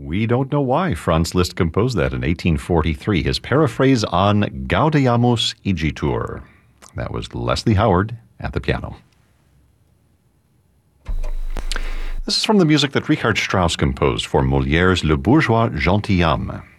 We don't know why Franz Liszt composed that in 1843, his paraphrase on Gaudeamus Igitur. That was Leslie Howard at the piano. This is from the music that Richard Strauss composed for Molière's Le Bourgeois Gentilhomme.